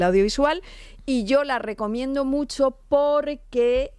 audiovisual, y yo la recomiendo mucho porque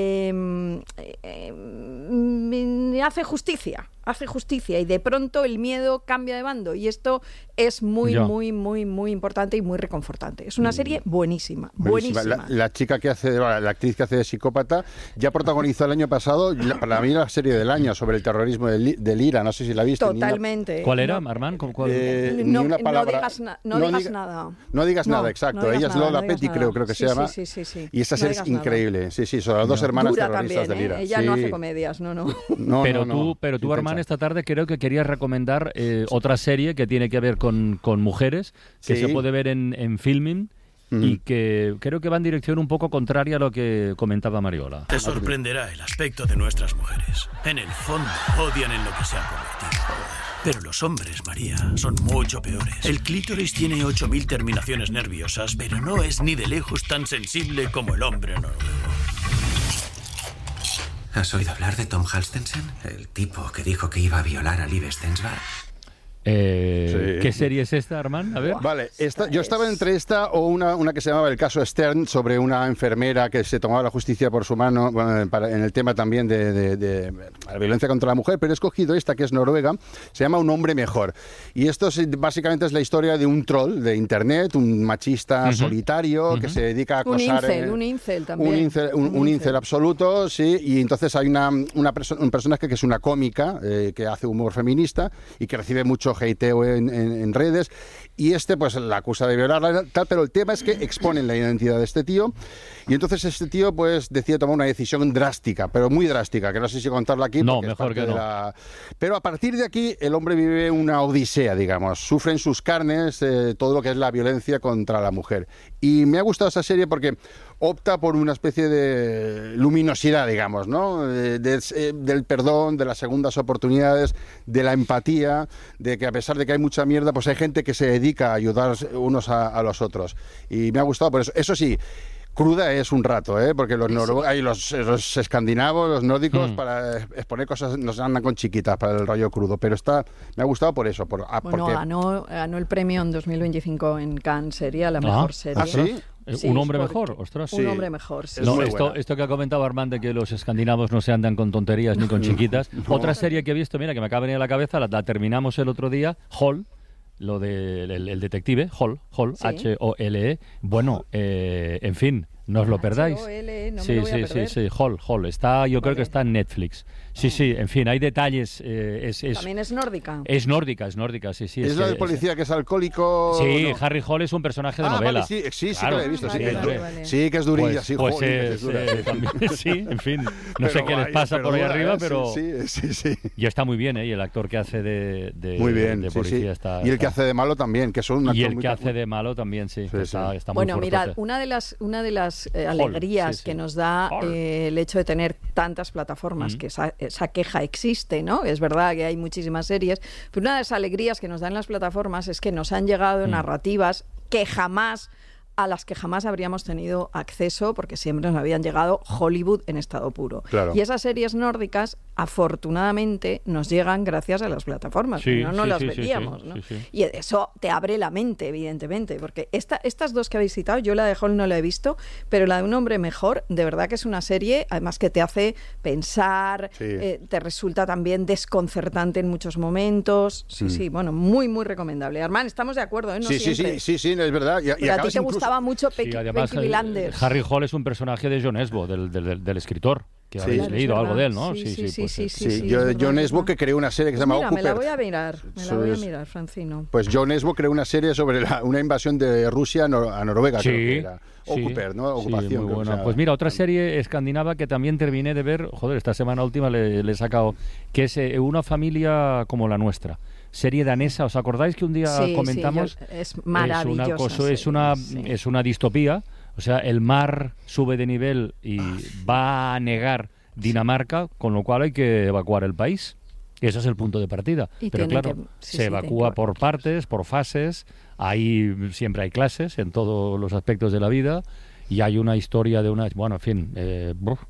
hace justicia y de pronto el miedo cambia de bando, y esto es muy importante y muy reconfortante. Es una serie buenísima. La chica que hace, la actriz que hace de psicópata, ya protagonizó el año pasado, para mí la serie del año sobre el terrorismo del IRA, no sé si la viste. Totalmente. ¿Cuál era, Armand? Ni una palabra. No digas nada. No digas nada, exacto. Ella es Lola Petty, creo que se llama. Sí. Y esa serie es increíble. Sí, son las dos hermanas dura terroristas también, del IRA. Ella no hace comedias, no. Pero tú, Armand, esta tarde creo que querías recomendar otra serie que tiene que ver con mujeres, que se puede ver en Filmin, y que creo que va en dirección un poco contraria a lo que comentaba Mariola. Te sorprenderá el aspecto de nuestras mujeres. En el fondo, odian en lo que se han convertido. Pero los hombres, María, son mucho peores. El clítoris tiene 8000 terminaciones nerviosas, pero no es ni de lejos tan sensible como el hombre noruego. ¿Has oído hablar de Tom Halstensen? El tipo que dijo que iba a violar a Liv Stensberg. ¿Qué serie es esta, Armand? A ver. Vale, yo estaba entre esta o una que se llamaba El caso Stern, sobre una enfermera que se tomaba la justicia por su mano, en el tema también de la violencia contra la mujer, pero he escogido esta que es noruega, se llama Un hombre mejor. Y esto básicamente es la historia de un troll de internet, un machista solitario que se dedica a acosar... Un incel también. Un incel absoluto, sí, y entonces hay un personaje que es una cómica que hace humor feminista y que recibe mucho hateo en redes, y pues la acusa de violarla, tal, pero el tema es que exponen la identidad de este tío, y entonces este tío pues decide tomar una decisión drástica, pero muy drástica, que no sé si contarla aquí. No, mejor que no. Pero a partir de aquí el hombre vive una odisea, digamos, sufre en sus carnes todo lo que es la violencia contra la mujer, y me ha gustado esa serie porque opta por una especie de luminosidad, digamos, ¿no? Del perdón, de las segundas oportunidades, de la empatía, de que a pesar de que hay mucha mierda, pues hay gente que se dedica a ayudar unos a los otros. Y me ha gustado por eso. Eso sí, cruda es un rato, porque los escandinavos, los nórdicos, para exponer cosas nos andan con chiquitas para el rollo crudo, pero me ha gustado por eso. Porque ganó el premio en 2025 en Cannes, sería la mejor serie. ¿Ah, sí? Sí, un hombre mejor, ostras. Un hombre mejor, sí. No, esto que ha comentado Armand, de que los escandinavos no se andan con tonterías ni con chiquitas. Otra serie que he visto, mira, que me acaba de venir a la cabeza, la terminamos el otro día, Hall, lo del detective, Hall, ¿Sí? H-O-L-E. Bueno, en fin, no os lo perdáis. Sí, Hall. Está, yo creo que está en Netflix. Sí, en fin, hay detalles. También es nórdica. Es nórdica, sí. ¿Es la del policía que es alcohólico? Sí, no. Claro. Harry Hall es un personaje de novela. Vale, sí Claro. que lo he visto. Vale. Sí, que es durilla. Sí, en fin. No sé qué les pasa por ahí arriba, pero... Sí. Y está muy bien, y el actor que hace de policía está... Y el que hace de malo también, que son un actor. Y el que hace de malo también, sí. Está muy bueno, fuerte. mirad, una de las alegrías que nos da el hecho de tener tantas plataformas, que esa queja existe, ¿no? Es verdad que hay muchísimas series, pero una de las alegrías que nos dan las plataformas es que nos han llegado narrativas a las que jamás habríamos tenido acceso, porque siempre nos habían llegado Hollywood en estado puro. Claro. Y esas series nórdicas, afortunadamente, nos llegan gracias a las plataformas, no las veíamos, ¿no? Sí. Y eso te abre la mente, evidentemente, porque estas dos que habéis citado, yo la de Hall no la he visto, pero la de Un hombre mejor, de verdad que es una serie, además que te hace pensar, te resulta también desconcertante en muchos momentos. Sí, bueno, muy, muy recomendable. Armand, estamos de acuerdo, ¿eh? No siempre. Sí, es verdad. Pero a ti te gustaba mucho Peaky Blinders. Harry Hall es un personaje de John Esbo, del escritor, que habéis leído algo de él, ¿no? Sí. John Esbo, que creó una serie que se llama Occupy. Me la voy a mirar, Francino. Pues John Esbo creó una serie sobre una invasión de Rusia a Noruega, creo que era. Occupy, ¿no? Ocupación. Muy buena. Pues mira, otra serie escandinava que también terminé de ver, esta semana última le he sacado, que es Una familia como la nuestra. Serie danesa, ¿os acordáis que un día comentamos? Es maravilloso. Es una distopía, o sea, el mar sube de nivel y va a negar Dinamarca, con lo cual hay que evacuar el país. Ese es el punto de partida. Pero claro, se evacúa por partes, por fases, siempre hay clases en todos los aspectos de la vida, y hay una historia de una... Bueno, en fin...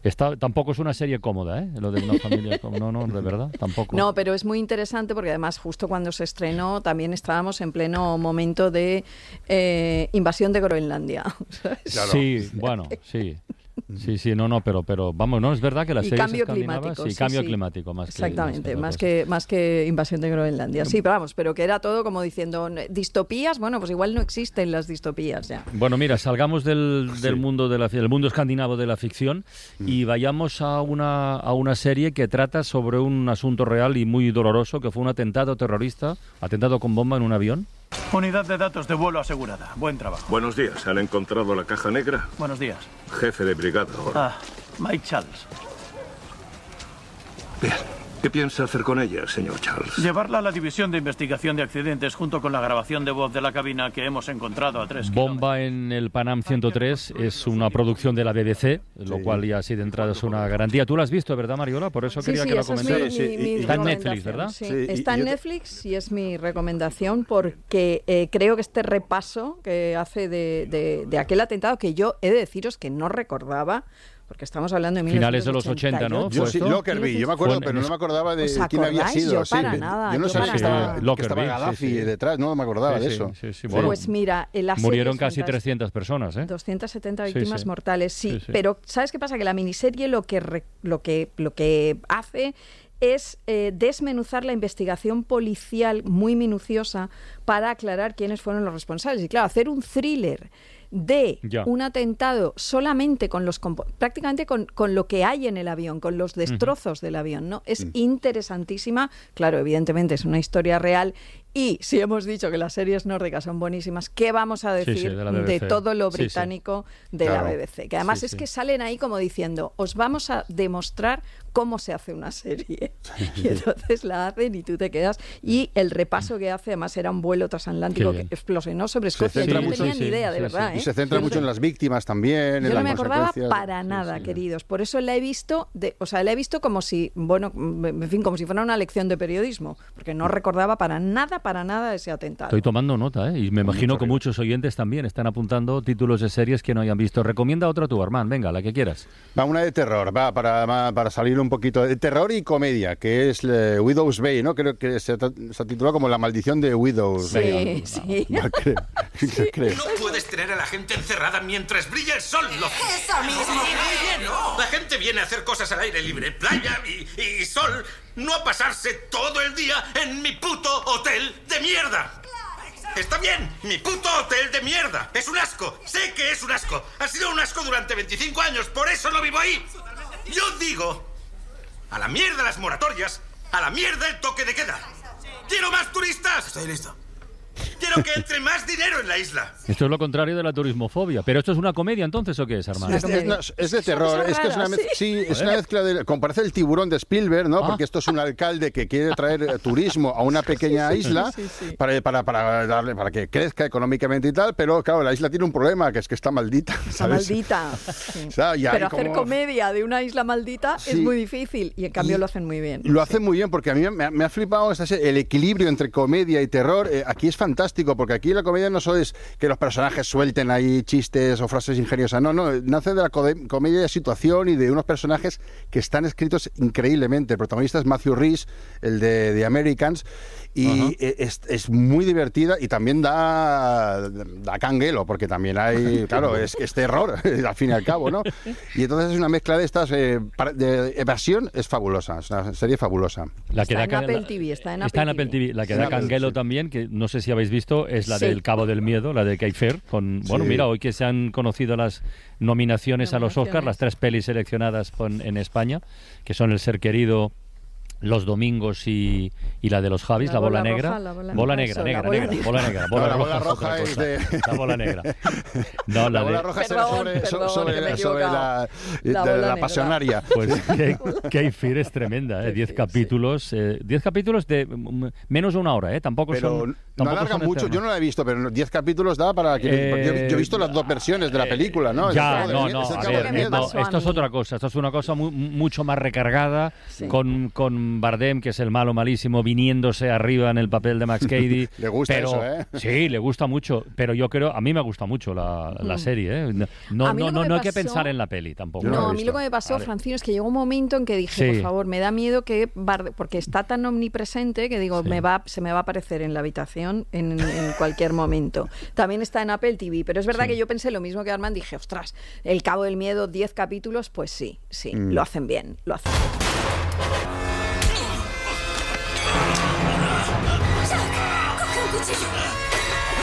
Tampoco es una serie cómoda, ¿eh? Lo de una familia cómoda, no, de verdad, tampoco. No, pero es muy interesante porque además justo cuando se estrenó también estábamos en pleno momento de invasión de Groenlandia. Claro. Sí, bueno, sí. Sí, no, pero vamos, no, es verdad que las series escandinavas... climático, cambio climático, más exactamente, más que invasión de Groenlandia. Sí, pero vamos, pero que era todo como diciendo, distopías, bueno, pues igual no existen las distopías ya. Bueno, mira, salgamos del mundo del mundo escandinavo de la ficción y vayamos a una serie que trata sobre un asunto real y muy doloroso, que fue un atentado terrorista, atentado con bomba en un avión. Unidad de datos de vuelo asegurada. Buen trabajo. Buenos días. ¿Han encontrado la caja negra? Buenos días. Jefe de brigada ahora. Mike Charles. Bien. ¿Qué piensa hacer con ella, señor Charles? Llevarla a la división de investigación de accidentes junto con la grabación de voz de la cabina que hemos encontrado a 3 kilómetros. Bomba en el Panam 103 es una producción de la BBC, lo cual ya así de entrada es una garantía. Tú la has visto, ¿verdad, Mariola? Por eso quería que la comentaras. Está en Netflix, ¿verdad? Sí, está en Netflix y es mi recomendación porque creo que este repaso que hace de aquel atentado, que yo he de deciros que no recordaba, porque estamos hablando de finales de los 80, ¿no? Yo sí, Lockerbie, yo me acuerdo, pero no me acordaba de quién había sido. Yo para nada. Yo no sabía que estaba Gaddafi detrás, no me acordaba de eso. Bueno, pues mira, murieron casi 300 personas, ¿eh? 270 víctimas mortales, sí. Pero ¿sabes qué pasa? Que la miniserie lo que hace es desmenuzar la investigación policial muy minuciosa para aclarar quiénes fueron los responsables. Y claro, hacer un thriller de un atentado solamente con prácticamente con lo que hay en el avión, con los destrozos del avión, ¿no? Es interesantísima. Claro, evidentemente es una historia real. Y si hemos dicho que las series nórdicas son buenísimas, ¿qué vamos a decir de todo lo británico de la BBC? Que además es que salen ahí como diciendo, os vamos a demostrar cómo se hace una serie. Y entonces la hacen y tú te quedas. Y el repaso que hace, además era un vuelo transatlántico que explosionó sobre Escocia. Yo no tenía ni idea, de verdad. Y se centra mucho en las víctimas también. Yo no me acordaba para nada, queridos. Por eso la he visto, la he visto como si, bueno, en fin, como si fuera una lección de periodismo, porque no recordaba para nada ese atentado. Estoy tomando nota, ¿eh? Y me imagino que muchos oyentes también están apuntando títulos de series que no hayan visto. Recomienda otra tú, Armand, venga, la que quieras. Va, una de terror, para salir un poquito de terror y comedia, que es Widow's Bay, ¿no? Creo que se ha titulado como La maldición de Widow's Bay. Sí. Creo. No puedes tener a la gente encerrada mientras brilla el sol, loco. Eso mismo. No. La gente viene a hacer cosas al aire libre, playa y sol, no a pasarse todo el día en mi puto hotel de mierda. Está bien, mi puto hotel de mierda. Es un asco, sé que es un asco. Ha sido un asco durante 25 años, por eso no vivo ahí. Yo digo, a la mierda las moratorias, a la mierda el toque de queda. ¡Quiero más turistas! Estoy listo. Quiero que entre más dinero en la isla. Esto es lo contrario de la turismofobia. ¿Pero esto es una comedia entonces o qué es, Armando? Es de terror. Es que es una mezcla de... Como parece el Tiburón de Spielberg, ¿no? Porque esto es un alcalde que quiere traer turismo a una pequeña isla para que crezca económicamente y tal, pero claro, la isla tiene un problema, que es que está maldita. Está maldita. Sí. O sea, pero hacer comedia de una isla maldita es muy difícil y en cambio lo hacen muy bien. Lo hacen muy bien porque a mí me ha flipado el equilibrio entre comedia y terror. Aquí es fantástico, porque aquí la comedia no solo es que los personajes suelten ahí chistes o frases ingeniosas, no, nace de la comedia de situación y de unos personajes que están escritos increíblemente. El protagonista es Matthew Rhys, el de The Americans, y es muy divertida y también da canguelo, porque también hay, claro, es terror, al fin y al cabo, ¿no? Y entonces es una mezcla de estas, de evasión, es fabulosa, es una serie fabulosa. Está en Apple TV. La que da canguelo también, que no sé si habéis visto, es la del Cabo del Miedo, la de Kay Fair, bueno, mira, hoy que se han conocido las nominaciones a los Oscars, las 3 pelis seleccionadas en España, que son El ser querido, Los domingos y la de los Javis, la bola negra. Bola negra. Bola roja es de... La bola negra. No, la bola roja es sobre la pasionaria. Pues Kay Fair es tremenda, 10 capítulos. 10 capítulos de menos de una hora, tampoco son... No alarga mucho, yo no la he visto, pero 10 capítulos da para que... Yo he visto las 2 versiones de la película, ¿no? Esto es otra cosa. Esto es una cosa mucho más recargada, con Bardem, que es el malo malísimo, viniéndose arriba en el papel de Max Cady. Le gusta eso, ¿eh? Sí, le gusta mucho, pero yo creo, a mí me gusta mucho la serie, ¿eh? No hay que pensar en la peli tampoco. No, a mí lo que me pasó, Francino, es que llegó un momento en que dije, por favor, me da miedo que porque está tan omnipresente que digo, se me va a aparecer en la habitación en cualquier momento. También está en Apple TV, pero es verdad que yo pensé lo mismo que Armand, dije, ostras, El Cabo del Miedo, 10 capítulos, pues sí, lo hacen bien, lo hacen bien.